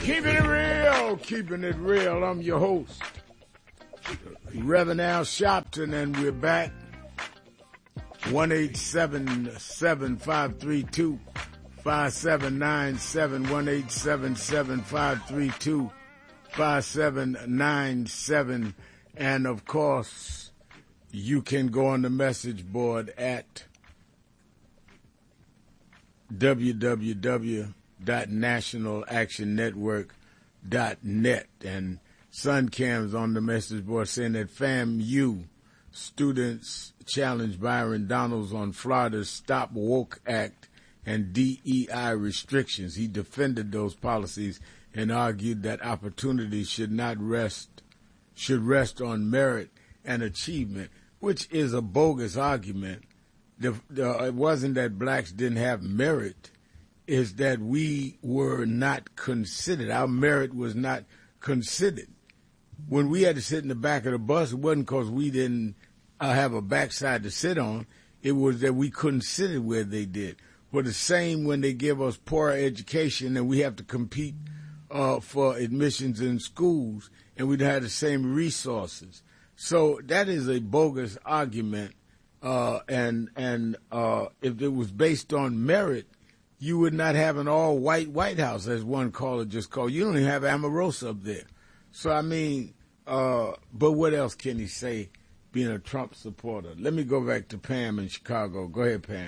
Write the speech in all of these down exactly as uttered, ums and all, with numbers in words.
Keeping it real, keeping it real. I'm your host, Reverend Al Sharpton, and we're back. one eight seven seven, five three two, five seven nine seven, one eight seven seven, five three two, five seven nine seven. And, of course, you can go on the message board at w w w dot national action network dot net. And Suncam's on the message board saying that FAMU students challenged Byron Donalds on Florida's Stop Woke Act and D E I restrictions. He defended those policies and argued that opportunity should not rest, should rest on merit and achievement, which is a bogus argument. The, the, it wasn't that blacks didn't have merit. Is that we were not considered. Our merit was not considered. When we had to sit in the back of the bus, it wasn't because we didn't uh, have a backside to sit on. It was that we couldn't sit it where they did. Well, the same when they give us poor education and we have to compete uh, for admissions in schools, and we have the same resources. So that is a bogus argument. Uh, and and uh, if it was based on merit, you would not have an all-white White House, as one caller just called. You don't even have Omarosa up there. So, I mean, uh, but what else can he say being a Trump supporter? Let me go back to Pam in Chicago. Go ahead, Pam.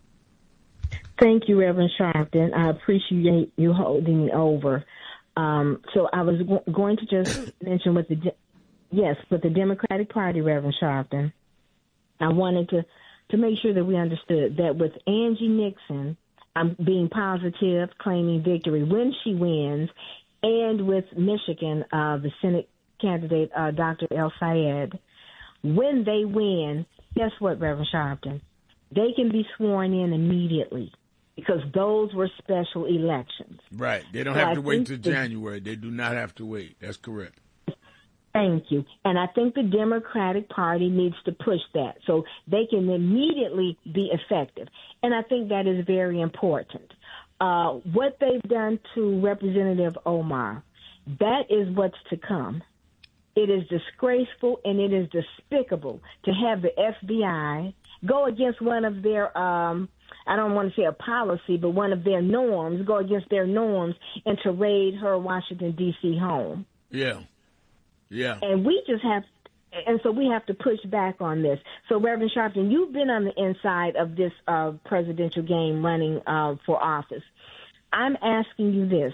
Thank you, Reverend Sharpton. I appreciate you holding me over. Um, so I was go- going to just mention with the, de- yes, with the Democratic Party, Reverend Sharpton, I wanted to, to make sure that we understood that with Angie Nixon, I'm being positive, claiming victory when she wins, and with Michigan, uh, the Senate candidate, uh, Doctor El-Sayed, when they win, guess what, Reverend Sharpton? They can be sworn in immediately because those were special elections. Right. They don't so have to I wait till January. They do not have to wait. That's correct. Thank you. And I think the Democratic Party needs to push that so they can immediately be effective. And I think that is very important. Uh, what they've done to Representative Omar, that is what's to come. It is disgraceful and it is despicable to have the F B I go against one of their, um, I don't want to say a policy, but one of their norms, go against their norms and to raid her Washington, D C home. Yeah. Yeah. And we just have, and so we have to push back on this. So, Reverend Sharpton, you've been on the inside of this uh, presidential game running uh, for office. I'm asking you this.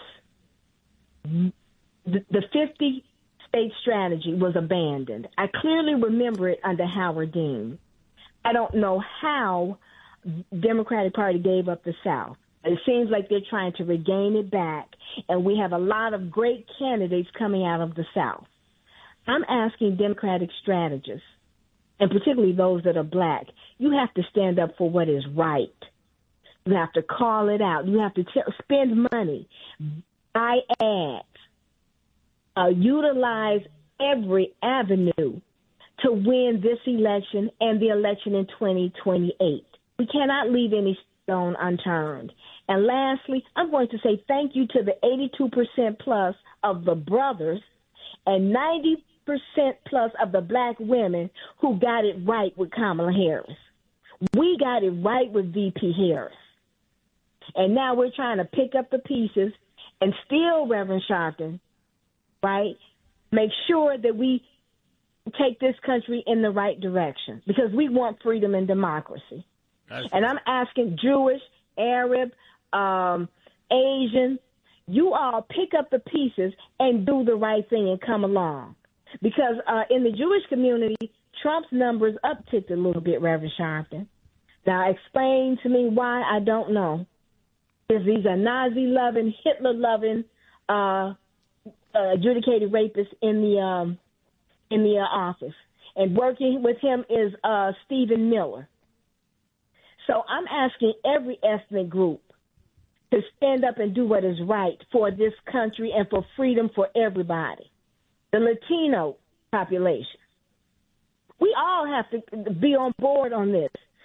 The, the fifty-state strategy was abandoned. I clearly remember it under Howard Dean. I don't know how Democratic Party gave up the South. It seems like they're trying to regain it back, and we have a lot of great candidates coming out of the South. I'm asking Democratic strategists, and particularly those that are black, you have to stand up for what is right. You have to call it out. You have to t- spend money, buy ads, uh, utilize every avenue to win this election and the election in twenty twenty-eight. We cannot leave any stone unturned. And lastly, I'm going to say thank you to the eighty-two percent plus of the brothers and ninety percent plus of the black women who got it right with Kamala Harris. We got it right with V P Harris. And now we're trying to pick up the pieces and still, Reverend Sharpton, right, make sure that we take this country in the right direction because we want freedom and democracy. That's and I'm asking Jewish, Arab, um, Asian, you all pick up the pieces and do the right thing and come along. Because uh, in the Jewish community, Trump's numbers upticked a little bit, Reverend Sharpton. Now, explain to me why, I don't know. Because these are Nazi-loving, Hitler-loving, uh, uh, adjudicated rapists in the um, in the uh, office. And working with him is uh, Stephen Miller. So I'm asking every ethnic group to stand up and do what is right for this country and for freedom for everybody. The Latino population. We all have to be on board on this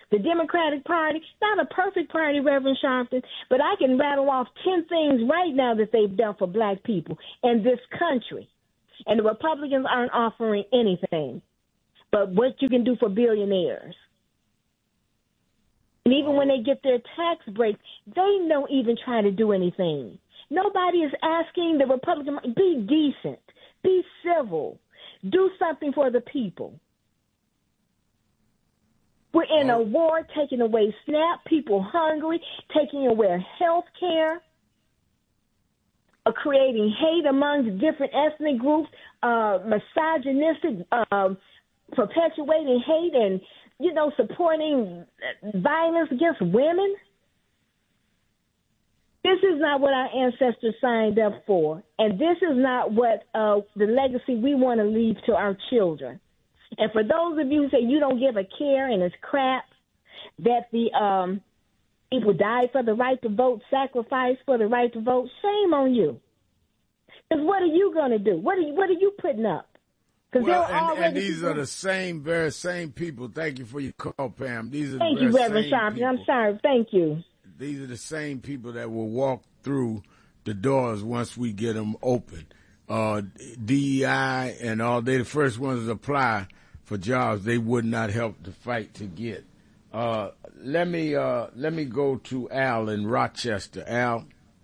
The Democratic Party, not a perfect party, Reverend Sharpton, but I can rattle off ten things right now that they've done for black people in this country. And the Republicans aren't offering anything but what you can do for billionaires. And even when they get their tax breaks, they don't even try to do anything. Nobody is asking the Republican, be decent, be civil, do something for the people. We're in a war, taking away SNAP, people hungry, taking away health care, uh, creating hate among different ethnic groups, uh, misogynistic, uh, perpetuating hate and, you know, supporting violence against women. This is not what our ancestors signed up for, and this is not what uh, the legacy we want to leave to our children. And for those of you who say you don't give a care and it's crap that the um, people died for the right to vote, sacrificed for the right to vote, shame on you. Because what are you going to do? What are you, what are you putting up? Well, and, and these are the same, very same people. Thank you for your call, Pam. These are Thank the you, very Reverend same Sharpton. people. I'm sorry. Thank you. These are the same people that will walk through the doors once we get them open. Uh, D E I and all, they the first ones to apply for jobs they would not help to fight to get. Uh, let me uh, let me go to Al in Rochester. Al.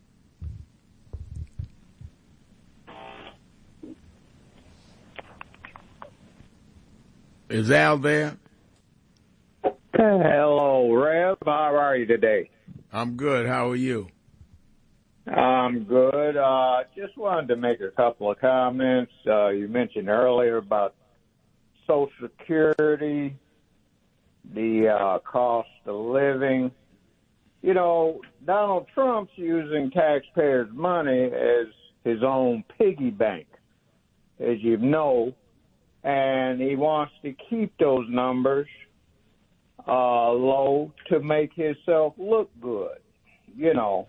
Is Al there? Hello, Rev. How are you today? I'm good. How are you? I'm good. Uh, just wanted to make a couple of comments. Uh, you mentioned earlier about Social Security, the uh, cost of living. You know, Donald Trump's using taxpayers' money as his own piggy bank, as you know, and he wants to keep those numbers uh, low to make himself look good. You know,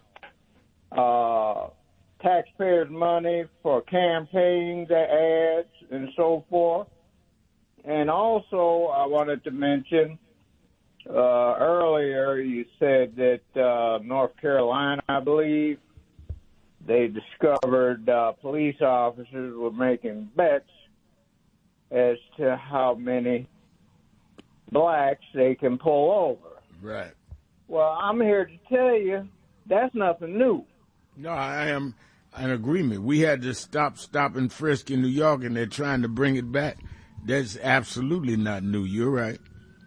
uh, taxpayers' money for campaigns, ads, and so forth. And also, I wanted to mention, uh, earlier you said that uh, North Carolina, I believe, they discovered uh, police officers were making bets as to how many blacks they can pull over. Right. Well, I'm here to tell you that's nothing new. No, I am in agreement. We had to stop, stop and frisk in New York, and they're trying to bring it back. That's absolutely not new. You're right.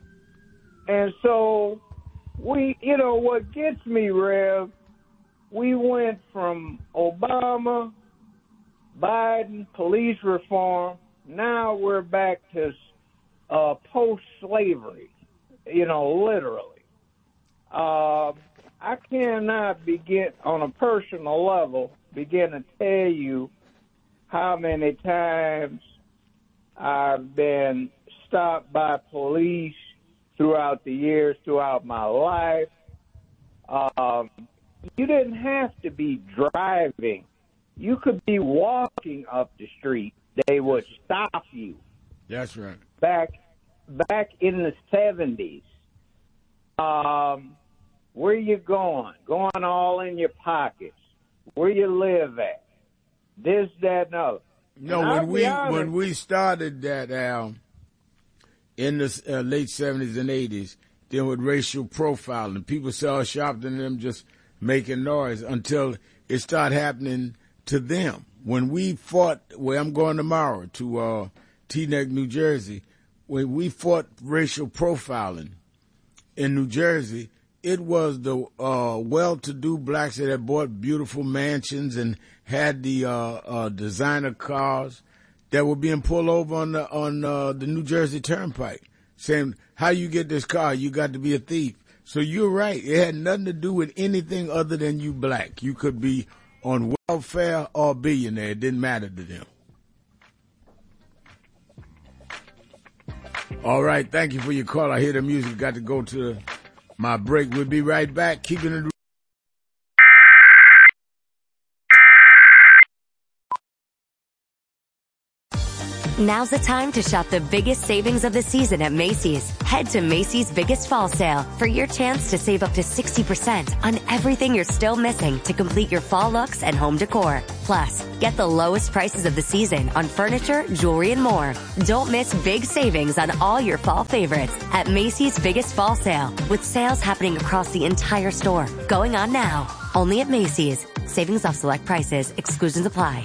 And so we, you know, what gets me, Rev, we went from Obama, Biden, police reform. Now we're back to uh, post-slavery, you know, literally. Uh, I cannot begin, on a personal level, begin to tell you how many times I've been stopped by police throughout the years, throughout my life. Um, you didn't have to be driving. You could be walking up the street. They would stop you. That's right. Back, back in the seventies. Um, where you going? Going all in your pockets. Where you live at? This, that, and other. No, and when we when we started that, Al, in the uh, late seventies and eighties, dealing with racial profiling, people saw Sharpton and them just making noise until it started happening to them. When we fought, where I'm going tomorrow, to uh, Teaneck, New Jersey, when we fought racial profiling in New Jersey, it was the uh, well-to-do blacks that had bought beautiful mansions and had the uh, uh, designer cars that were being pulled over on the on uh, the New Jersey Turnpike, saying, "How you get this car? You got to be a thief." So you're right; it had nothing to do with anything other than you black. You could be on welfare or a billionaire; it didn't matter to them. All right, thank you for your call. I hear the music. Got to go to my break. We'll be right back. Keeping it. Now's the time to shop the biggest savings of the season at Macy's. Head to Macy's Biggest Fall Sale for your chance to save up to sixty percent on everything you're still missing to complete your fall looks and home decor. Plus, get the lowest prices of the season on furniture, jewelry, and more. Don't miss big savings on all your fall favorites at Macy's Biggest Fall Sale, with sales happening across the entire store. Going on now. Only at Macy's. Savings off select prices. Exclusions apply.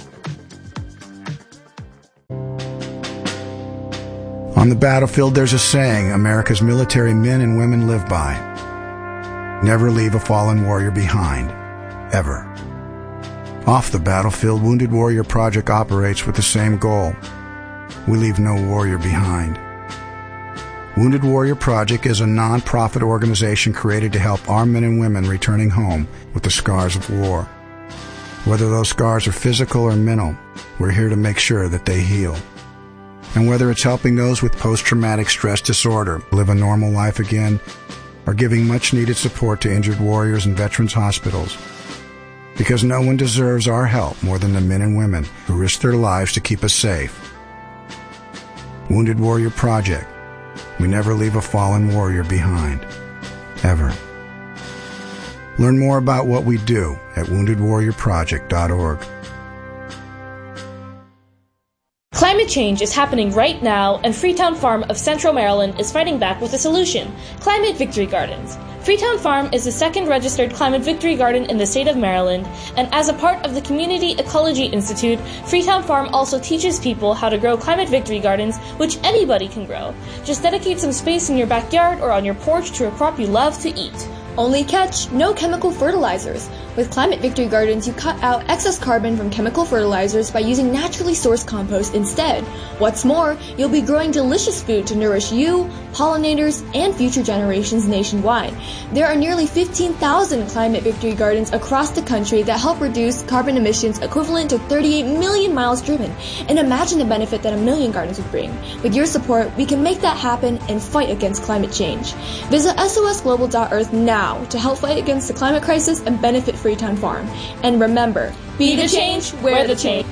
On the battlefield, there's a saying America's military men and women live by. Never leave a fallen warrior behind. Ever. Off the battlefield, Wounded Warrior Project operates with the same goal. We leave no warrior behind. Wounded Warrior Project is a non-profit organization created to help our men and women returning home with the scars of war. Whether those scars are physical or mental, we're here to make sure that they heal. And whether it's helping those with post-traumatic stress disorder live a normal life again, or giving much-needed support to injured warriors in veterans' hospitals. Because no one deserves our help more than the men and women who risk their lives to keep us safe. Wounded Warrior Project. We never leave a fallen warrior behind. Ever. Learn more about what we do at wounded warrior project dot org. Climate change is happening right now, and Freetown Farm of Central Maryland is fighting back with a solution: Climate Victory Gardens. Freetown Farm is the second registered Climate Victory Garden in the state of Maryland, and as a part of the Community Ecology Institute, Freetown Farm also teaches people how to grow Climate Victory Gardens, which anybody can grow. Just dedicate some space in your backyard or on your porch to a crop you love to eat. Only catch, no chemical fertilizers. With Climate Victory Gardens, you cut out excess carbon from chemical fertilizers by using naturally sourced compost instead. What's more, you'll be growing delicious food to nourish you, pollinators, and future generations nationwide. There are nearly fifteen thousand Climate Victory Gardens across the country that help reduce carbon emissions equivalent to thirty-eight million miles driven. And imagine the benefit that a million gardens would bring. With your support, we can make that happen and fight against climate change. Visit S O S global dot earth now to help fight against the climate crisis and benefit Freetown Farm. And remember, be the change, wear the change.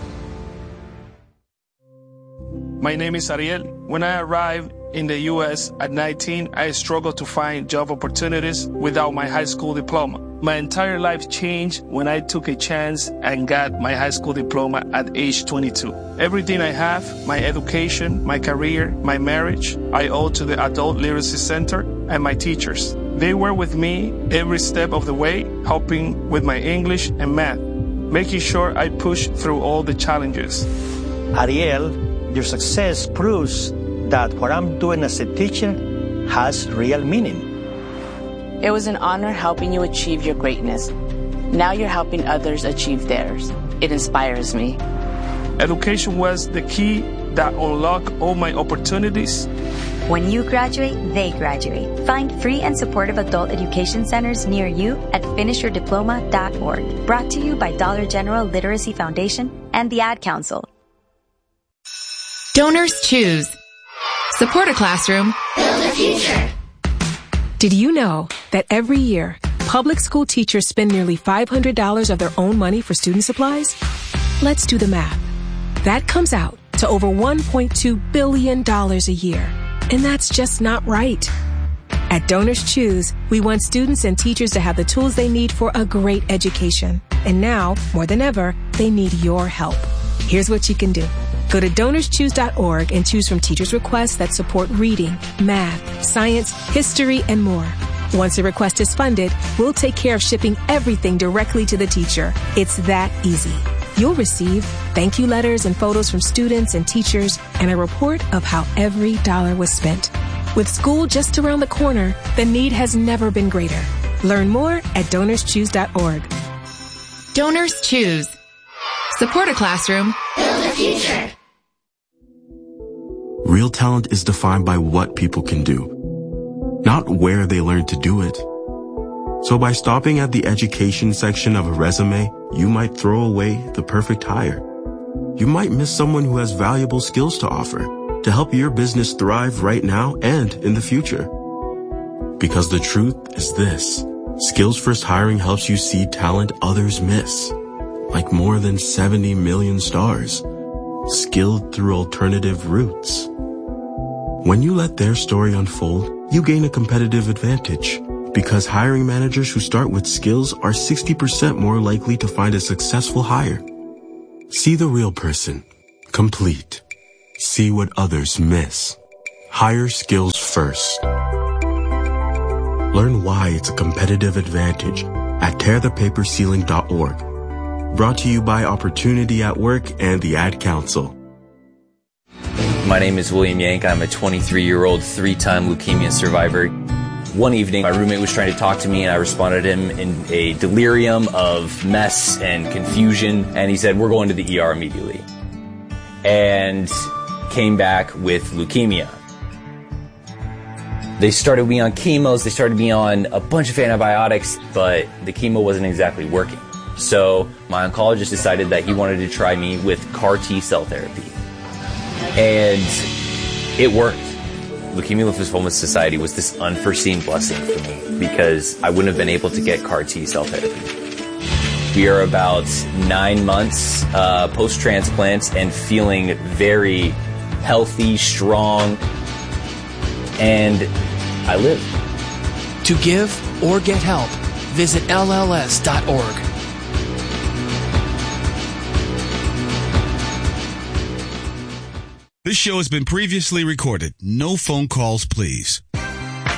My name is Ariel. When I arrived in the U S at nineteen, I struggled to find job opportunities without my high school diploma. My entire life changed when I took a chance and got my high school diploma at age twenty-two. Everything I have, my education, my career, my marriage, I owe to the Adult Literacy Center and my teachers. They were with me every step of the way, helping with my English and math, making sure I pushed through all the challenges. Ariel, your success proves that what I'm doing as a teacher has real meaning. It was an honor helping you achieve your greatness. Now you're helping others achieve theirs. It inspires me. Education was the key that unlocked all my opportunities. When you graduate, they graduate. Find free and supportive adult education centers near you at finish your diploma dot org. Brought to you by Dollar General Literacy Foundation and the Ad Council. Donors choose. Support a classroom. Build a future. Did you know that every year, public school teachers spend nearly five hundred dollars of their own money for student supplies? Let's do the math. That comes out to over one point two billion dollars a year. And that's just not right. At Donors Choose, we want students and teachers to have the tools they need for a great education. And now, more than ever, they need your help. Here's what you can do. Go to donors choose dot org and choose from teachers' requests that support reading, math, science, history, and more. Once a request is funded, we'll take care of shipping everything directly to the teacher. It's that easy. You'll receive thank you letters and photos from students and teachers and a report of how every dollar was spent. With school just around the corner, the need has never been greater. Learn more at donors choose dot org. Donors Choose. Support a classroom. Build a future. Real talent is defined by what people can do, not where they learn to do it. So by stopping at the education section of a resume, you might throw away the perfect hire. You might miss someone who has valuable skills to offer to help your business thrive right now and in the future. Because the truth is this: Skills First Hiring helps you see talent others miss, like more than seventy million stars. skilled through alternative routes. When you let their story unfold, you gain a competitive advantage because hiring managers who start with skills are sixty percent more likely to find a successful hire. See the real person. Complete. See what others miss. Hire skills first. Learn why it's a competitive advantage at tear the paper ceiling dot org. Brought to you by Opportunity at Work and the Ad Council. My name is William Yank. I'm a twenty-three-year-old three-time leukemia survivor. One evening, my roommate was trying to talk to me, and I responded to him in a delirium of mess and confusion, and he said, "We're going to the E R immediately." And came back with leukemia. They started me on chemos, they started me on a bunch of antibiotics, but the chemo wasn't exactly working. So my oncologist decided that he wanted to try me with C A R T-cell therapy. And it worked. Leukemia Lymphoma Society was this unforeseen blessing for me because I wouldn't have been able to get C A R T-cell therapy. We are about nine months uh, post-transplant and feeling very healthy, strong, and I live. To give or get help, visit L L S dot org. This show has been previously recorded. No phone calls, please.